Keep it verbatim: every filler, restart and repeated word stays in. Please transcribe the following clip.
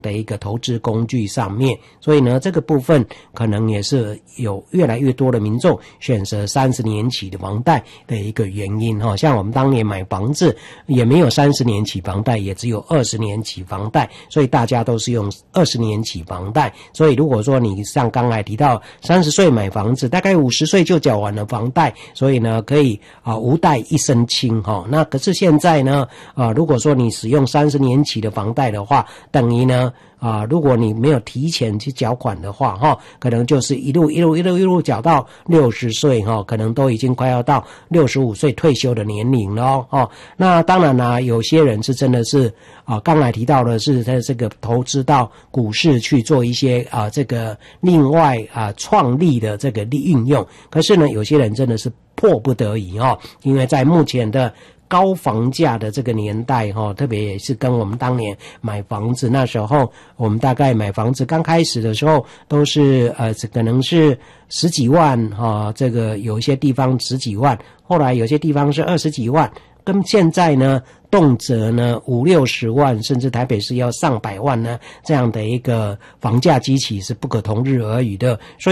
的一个投资工具上面，所以呢，这个部分可能也是有越来越多的民众选择三十年期的房贷的一个原因哈。像我们当年买房子也没有三十年期房贷，也只有二十年期房贷，所以大家都是用二十年期房贷。所以如果说你像刚才提到三十岁买房子，大概五十岁就缴完了房贷，所以呢可以啊、呃、无贷一身轻哈。那可是现在呢啊、呃，如果说你使用三十年期的房贷的话，等于呢啊，如果你没有提前去缴款的话，哈，可能就是一路一路一路一路缴到六十岁，哈，可能都已经快要到六十五岁退休的年龄了，哦。那当然啦，有些人是真的是啊，刚才提到的是在这个投资到股市去做一些啊这个另外啊创立的这个利运用，可是呢，有些人真的是迫不得已哦，因为在目前的高房价的这个年代哈，特别也是跟我们当年买房子那时候，我们大概买房子刚开始的时候都是呃可能是十几万哈，这个有一些地方十几万，后来有些地方是二十几万，跟现在呢动辄呢五六十万，甚至台北市要上百万呢，这样的一个房价基期是不可同日而语的。所以